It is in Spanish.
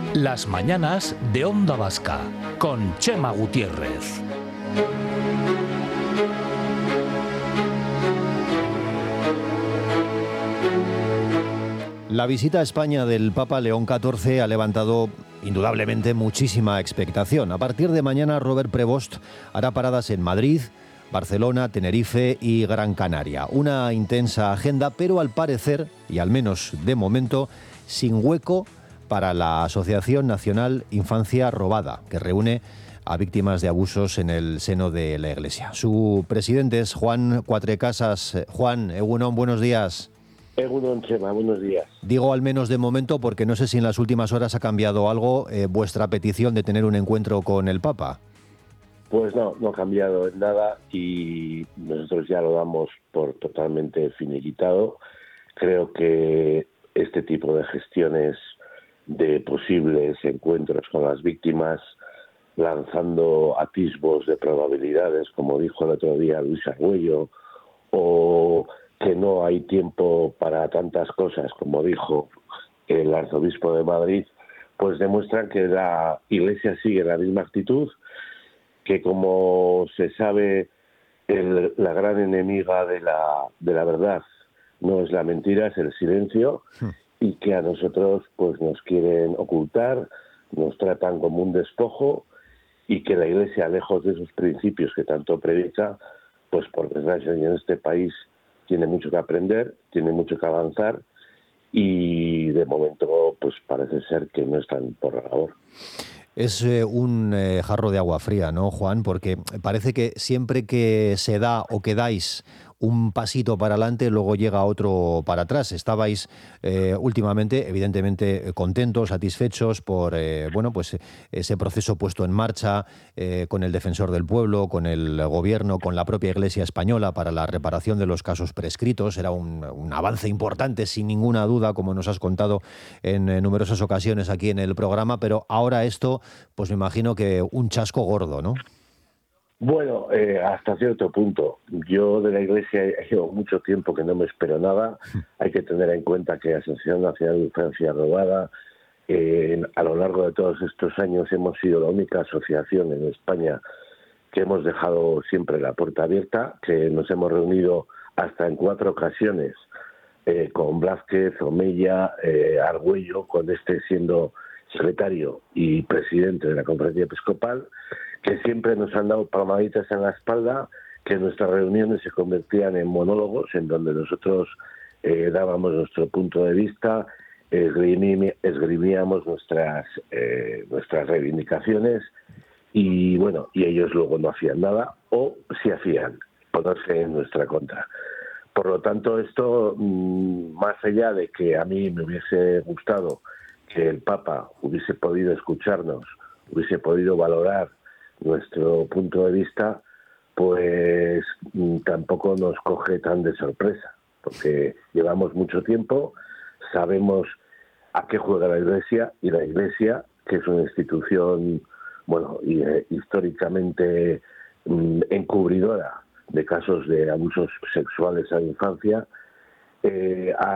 Las mañanas de Onda Vasca, con Chema Gutiérrez. La visita a España del Papa León XIV ha levantado indudablemente muchísima expectación. A partir de mañana, Robert Prevost hará paradas en Madrid, Barcelona, Tenerife y Gran Canaria. Una intensa agenda, pero al parecer, y al menos de momento, sin hueco para la Asociación Nacional Infancia Robada, que reúne a víctimas de abusos en el seno de la Iglesia. Su presidente es Juan Cuatrecasas. Juan, Egunon, buenos días. Egunon, Chema, buenos días. Digo al menos de momento porque no sé si en las últimas horas ha cambiado algo vuestra petición de tener un encuentro con el Papa. Pues no ha cambiado en nada y nosotros ya lo damos por totalmente finiquitado. Creo que este tipo de gestiones de posibles encuentros con las víctimas, lanzando atisbos de probabilidades, como dijo el otro día Luis Argüello, o que no hay tiempo para tantas cosas, como dijo el arzobispo de Madrid, pues demuestran que la Iglesia sigue la misma actitud, que como se sabe, la gran enemiga de la verdad no es la mentira, es el silencio, y que a nosotros pues nos quieren ocultar, nos tratan como un despojo, y que la Iglesia, lejos de esos principios que tanto predica, pues por desgracia en este país tiene mucho que aprender, tiene mucho que avanzar, y de momento pues parece ser que no están por la labor. Es un jarro de agua fría, ¿no, Juan? Porque parece que siempre que se da o que dais un pasito para adelante, luego llega otro para atrás. Estabais últimamente, evidentemente, contentos, satisfechos por pues ese proceso puesto en marcha con el Defensor del Pueblo, con el Gobierno, con la propia Iglesia española para la reparación de los casos prescritos. Era un avance importante, sin ninguna duda, como nos has contado en numerosas ocasiones aquí en el programa, pero ahora esto, pues me imagino que un chasco gordo, ¿no? Bueno, hasta cierto punto. Yo de la Iglesia llevo mucho tiempo que no me espero nada. Hay que tener en cuenta que la Asociación Nacional de Infancia Robada, a lo largo de todos estos años hemos sido la única asociación en España que hemos dejado siempre la puerta abierta, que nos hemos reunido hasta en 4 ocasiones con Blázquez, Omeya, Argüello, con este siendo secretario y presidente de la Conferencia Episcopal, que siempre nos han dado palmaditas en la espalda, que nuestras reuniones se convertían en monólogos, en donde nosotros dábamos nuestro punto de vista, esgrimíamos nuestras reivindicaciones, y bueno, y ellos luego no hacían nada, o si hacían, ponerse en nuestra contra. Por lo tanto, esto, más allá de que a mí me hubiese gustado que el Papa hubiese podido escucharnos, hubiese podido valorar nuestro punto de vista, pues tampoco nos coge tan de sorpresa, porque llevamos mucho tiempo, sabemos a qué juega la Iglesia, y la Iglesia, que es una institución, bueno, históricamente encubridora de casos de abusos sexuales a la infancia,